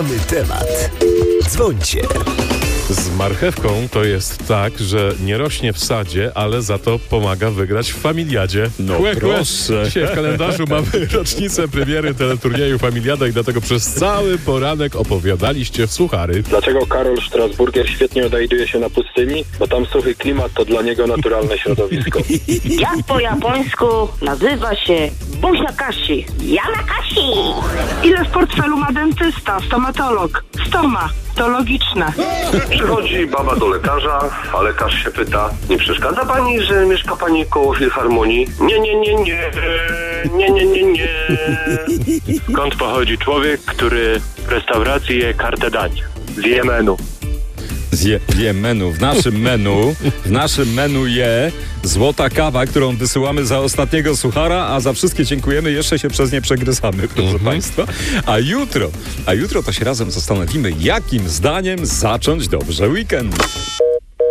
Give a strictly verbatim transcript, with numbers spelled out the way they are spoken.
Mamy temat. Dzwońcie. Z marchewką to jest tak, że nie rośnie w sadzie, ale za to pomaga wygrać w familiadzie. No Kłe, kłe. proszę. Dzisiaj w kalendarzu mamy rocznicę premiery teleturnieju Familiada i dlatego przez cały poranek opowiadaliście w suchary. Dlaczego Karol Strasburger świetnie odnajduje się na pustyni? Bo tam suchy klimat to dla niego naturalne środowisko. Jak po japońsku nazywa się Buziakashi? Yanakashi! Ile w portfelu ma dentysta, stomatolog? Stoma. To logiczne. Przychodzi baba do lekarza, a lekarz się pyta: nie przeszkadza pani, że mieszka pani koło filharmonii? Nie, nie, nie, nie, nie, nie, nie, nie. Skąd pochodzi człowiek, który w restauracji je kartę dań? Z Jemenu. Z, je, z Jemenu. W naszym menu, w naszym menu je złota kawa, którą wysyłamy za ostatniego suchara, a za wszystkie dziękujemy, jeszcze się przez nie przegryzamy, proszę Mhm. Państwa. A jutro, a jutro to się razem zastanowimy, jakim zdaniem zacząć dobrze weekend.